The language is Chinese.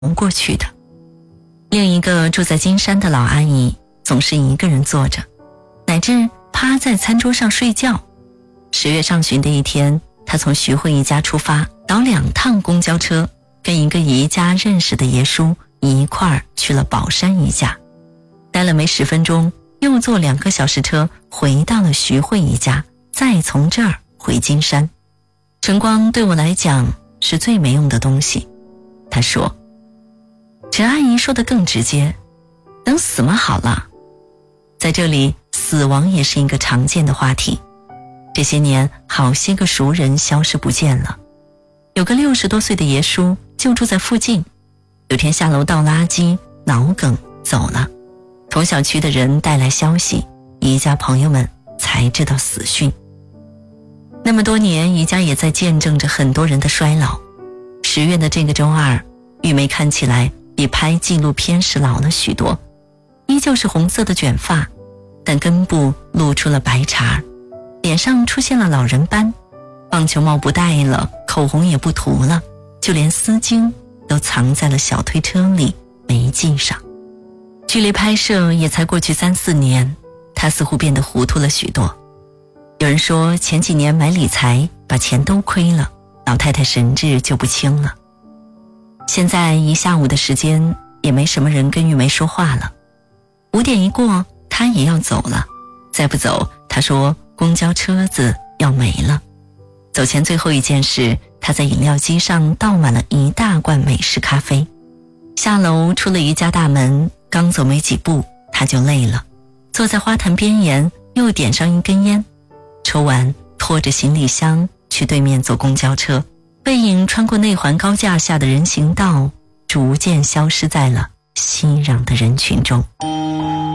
过去的。另一个住在金山的老阿姨总是一个人坐着，乃至趴在餐桌上睡觉。10月上旬的一天，她从徐汇一家出发，倒2趟公交车，跟一个宜家认识的爷叔一块儿去了宝山宜家，待了没10分钟，又坐2个小时车回到了徐汇宜家，再从这儿回金山。晨光对我来讲是最没用的东西，他说。陈阿姨说得更直接，等死嘛好了。在这里，死亡也是一个常见的话题。这些年，好些个熟人消失不见了。有个60多岁的爷叔就住在附近，有天下楼倒垃圾，脑梗走了。同小区的人带来消息，宜家朋友们才知道死讯。那么多年，宜家也在见证着很多人的衰老。10月的这个周二，玉梅看起来比拍纪录片时老了许多，依旧是红色的卷发，但根部露出了白茬，脸上出现了老人斑，棒球帽不戴了，口红也不涂了，就连丝巾都藏在了小推车里没系上。距离拍摄也才过去3、4年，她似乎变得糊涂了许多。有人说前几年买理财把钱都亏了，老太太神志就不清了。现在一下午的时间，也没什么人跟玉梅说话了。5点一过，她也要走了，再不走，她说公交车子要没了。走前最后一件事，她在饮料机上倒满了一大罐美式咖啡。下楼出了宜家大门，刚走没几步，她就累了，坐在花坛边沿，又点上一根烟，抽完拖着行李箱去对面坐公交车，背影穿过内环高架下的人行道，逐渐消失在了熙攘的人群中。